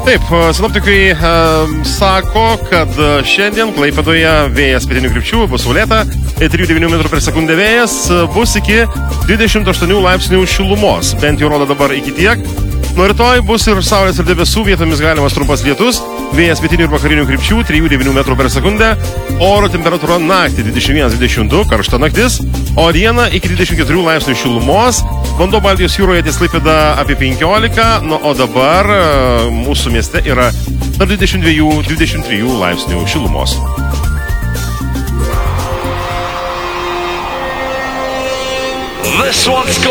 Taip, sinoptikai sako, kad šiandien Klaipėdoje vėjas pietinių krypčių bus saulėta, 3,9 m/s vėjas bus iki 28 laipsnių šilumos, bent jau rodo dabar iki tiek. Nuo rytoj bus ir saulės ir debesų, vietomis galimas trumpas lietus, vėjas pietinių ir vakarinių krypčių 3,9 m/s, oro temperatūra naktį 21-22, karšta naktis, o dieną iki 24 laipsnių šilumos, vanduo Baltijos jūroje ties Klaipėda apie 15, o dabar mūsų mieste yra tarp 22-23 laipsnių šilumos. This one's